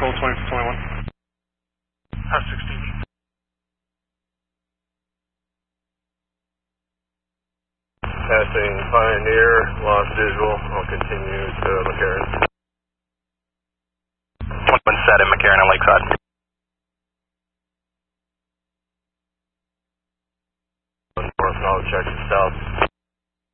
Control 2021. Have 16. Passing Pioneer, lost visual. I'll continue to McCarran. 1 set at McCarran and Lakeside. North, and I'll check south.